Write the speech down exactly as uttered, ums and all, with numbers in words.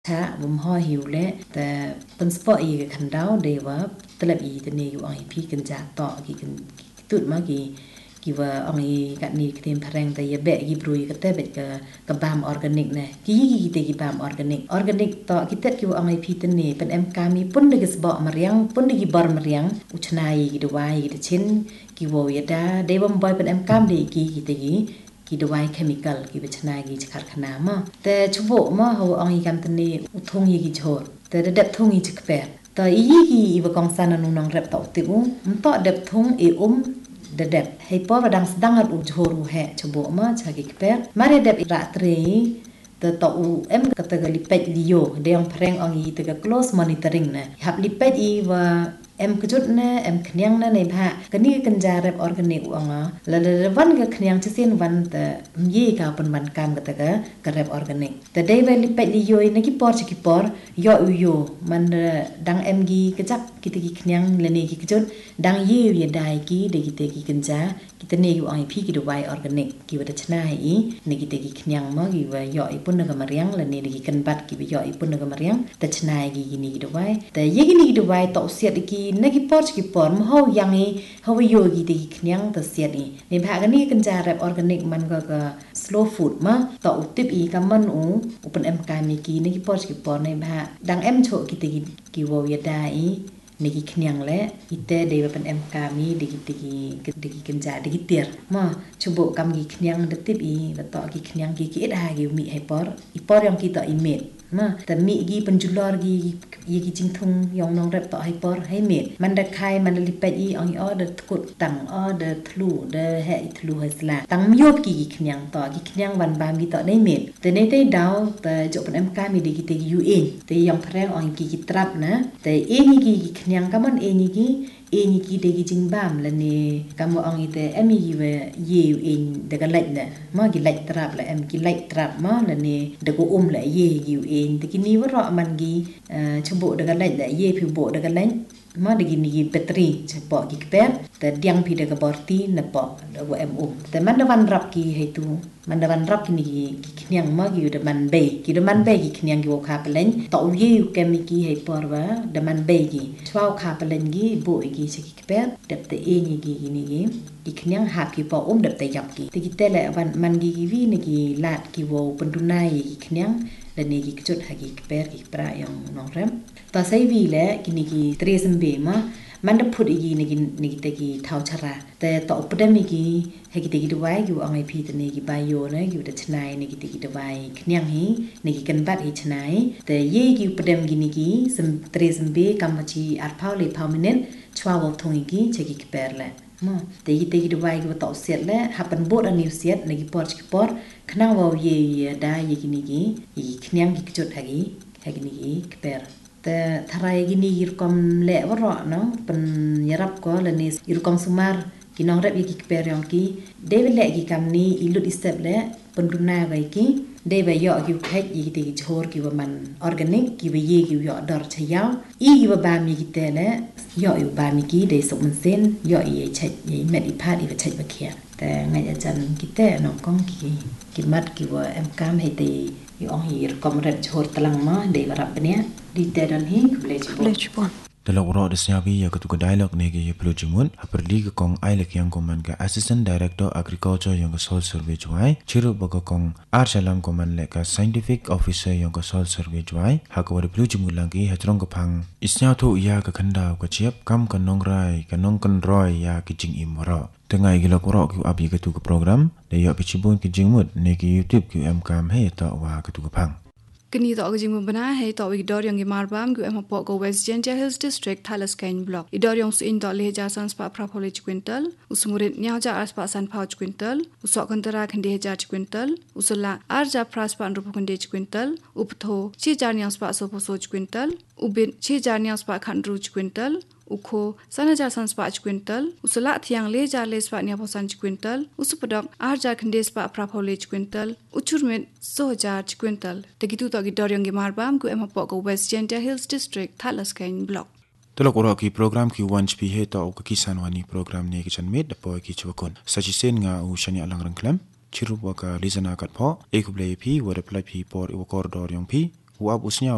Cha bum ho hiu leแต่เป็นสปออีกันดาวเดว่าตลับอีตัวนี้อยู่อ่อยพี่กันจากต่อกี่กันตุดมากี่กี่ว่าอ่อยกันนี่เตรียมพลังแต่ยาเบะกี่บรุยก็แต่เบ็ดกับกับบามออร์แกนิกนะกี่กี่กี่แต่กี่บามออร์แกนิกออร์แกนิกต่อกี่แต่กี่ว่าอ่อยพี่ตัวนี้เป็นเอ็มกามีปุ่นเด็กสบอมาเรียงปุ่นเด็กบอร์มาเรียงอุชนายกี่ตัววายกี่ชิ้นกี่วัวยดาเดว่าบอยเป็นเอ็มกามเด็กกี่กี่แต่กี่กี่ดวายเคมีคอลกี่เป็นชนายกี่จะขาดขนาดมั้งแต่ชุบมั้งเขาอ่อยกันตัวนี้อุทงยี่กี่โจทย์แต่เด็ดทงยี่จะเปลี่ยนแต่อีกี่อีบกองสานันนองเร็บต่อติวมันต่อเด็ดทงเออุ้มเด็ดเด็ดให้พอประดังสดังอัดอุจโหรูแห่ชุบมั้งชากี่เปลี่ยนมาเด็ดอีรัตรีแต่ต่ออูเอ็มก็ตะกลิเป็ดลิโยเดียงเพลงอ่อยตะก close monitoring นะฮับลิเป็ดอีว่าเอ็มกจุดนะเอ็มขณียงนะในภาคกันนี่กันจารับออร์แกนิกอ่ะแล้ววันก็ขณียงจะเส้นวันแต่ยี่ก็เป็นวันกรรมก็แต่ก็กรับออร์แกนิกแต่ได้เวลิเป็ดลิโยนักกีปอร์ชิกีปอร์ยออุโยมันดังเอ็มกีกจักกิตกิขณียงและนี่กิจุดดังยี่ยได้กีเด็กกิตกิกันจากิตนี่อยู่อ่อยพี่กิดูไวออร์แกนิกกิวัฒนาให้นี่กิตกิขณียงมั้งกิว่ายออีปุ่นนึกมาเรียงและนี่เด็กกิกันบัดกิว่ายออีปุ่นนึกมาเรียงแต่ชนะกิกินี่กิดูไวแต่ยี่กินี่กิดูไวต่อเสียดกินักกีปอร์ชิกีปอร์มเขายังไงเขาไปโยกิตกิขณียงต่อเสียดนี่ในภาคกันนี่กันจารับออร์แกนิกมันก็ก็ slow food มั้งต่ออุติบอีกัมมันอูอุปนเอ็มกายมีกีนักกีปอร์ชิกีปอร์ในภาคดังเอ็มโชกิตกิกิวอยได้นกิขณียงและอิเตเดวเป็นเอ็มกามีดิกิดิกิดิกิกันจาดิกิเตียร์มาชุบกำกิขณียงเดติบอีแล้วต่อกิขณียงกิกิเอ็ดหากิมีให้ปอร์อีปอร์ยังกิต่ออีเมดมาแต่มีกิเป็นจุลอร์กิยีกิจิงทุงยองน้องเร็บต่อให้ปอร์ให้เมดมันเดคายมันลิเป็ดอีออเดกุดตังออเดทลูเดแฮอิทลูเฮสลาตังมยบกิกิขณียงต่อกิขณียงวันบามกิต่อได้เมดแต่ในได้ดาวแต่จบเป็นเอ็มกามีดิกิเตกิยูเองแต่ยังแพร่อองกิกิตรับนะแต่เอนี่กิกิขณียงก็มันเอนี่กิเอนี่กิเดกิจิงบามแล้วนี่ก็มาอองอีแต่เอ็มกิเวเยเองเดกันเล็กเนี่ยมากิเล็กตรับแล้วเอ็มกิเล็กตรับมาแล้วนี่เดกูอุ้มแล้วเยกิเองแต่กินี่ว่าเรามันกิชุบเดกันเล็กแล้วเยผิวโบเดกันเล็กมาดิกินี่กิเบตรีเฉพาะกิเปร์แต่เดียงพี่เดกบอร์ตีนับปะเดกูเอ็มอุ้มแต่มันดวันรับกิให้ตัวมันดวันรับกินี่กิขณียงมากิเดมันเบยกิเดมันเบยกิขณียงกิวคาเปล่นต่อเยี่ยแกมีกิให้ปอร์ว่าเดมันเบยกิชวาวคาเปล่นกิโบยกิเชกิเปร์เดบแต่เอนี่กิกินี่กิกิขณียงหักกิปออุ้มเดบแต่ยับกิแต่กิเตละวันมันกิกิวีนี่กิลาดกิวเป็นดุนายกิขณียงและนี่กิจุดหักกิเปร์กิปรายองน้องเรมต่อใช้วีและกินี่กิเทรซัมเบมามันจะพูดอีกนี่กินี่กิตะกี้เท้าชราแต่ต่ออุปดมิกีให้กิตะกี้ด้วยอยู่อ่างไอพีแต่นี่กิบายโยนะอยู่แต่ชนายนี่กิตะกี้ด้วยขณียงฮีนี่กิกันบัดให้ชนายแต่เย่กิอุปดมิกีนี่กิสมเทรซัมเบกัมจีอาร์พาวเลพาวมินเนตชัววอลทงอีกเชกิเปร์ละมาแต่กิตะกี้ด้วยกิว่าต่อเสียดและฮับเป็นบทอันนิวเสียดนี่กิปอร์ชิกิปอร์ขณะว่าเย่ได้ยี่กินี่กิยี่ขณียงกิจุดหักกิหักนี่กิเปร์แต่ทารายกินี่ยิรกอมเละวะรอเนาะเป็นยรับก็เลยนี่ยิรกอมสุมารกิน้องเร็บกิกเปรยองกีเดวิเละกิกำนี้อิลุดอิสเตปเละเป็นรุนาไว้กีเดวิยอกิวเทคยิติกิโชร์กิว่ามันออร์แกนิกกิวเยกิวยอดอร์ชยาวอีกิว่าบามีกิเตเละยออยู่บามีกีเดสมันเส้นยออีเชยอีเม็ดอีพาดอีเวเชยบะเขียแต่ไงอาจารย์กิเตน้องก้องกีกิมัดกิว่าเอ็มกามให้ตีอยู่อ่างฮีรกอมเร็บโชร์ตลังมาเดวรับเนี้ยdi tedan hi kulechpon Dalam uro desnyabi ya ketuga dialog negi ya pelujumun haperli ke kong ailek yang koman ke assistant director agriculture yang ke soil survey juai chiru baga kong arsalam koman le ka scientific officer yang ke soil survey juai hakawari pelujumun lagi hajrong ke pang isnya tu ya ke kanda ke chiap kam ke nongrai ke nongken roy ya ke jing imoro tengah gila uro ki abi ke tu ke program de ya pichibun ke jingmut negi youtube ki mkam he ta wa ke tu ke pang kini to aging membana he to idor yang gimarbam gu em po go West Genja Hills District Thalas Kain Block idor yang su in to le ja sans pa prapolich quintal usmurit nya ja as pa san pouch quintal usok kantara khande ja quintal usula arja pras pa rup khande quintal uptho chi jar nya pa so so quintal ubin chi jar nya pa khandru quintal ukho sanaja sanspach quintal usala thiang le ja le spa nya posan quintal usupodok arja khandes pa prapolich quintal uchurmet so jar quintal tegitu to gi doryong gi marbam ku emapo go West Genja Hills District Thalas Kain Block Telok uro ki program ki once pi he to ka kisan wani program ne ki chanmet da po ki chwakon sachi sen nga u shani alang rang klam chiru wa ka lizana kat pho ekuble pi wa reply pi por i wa koridor yong pi wa usnya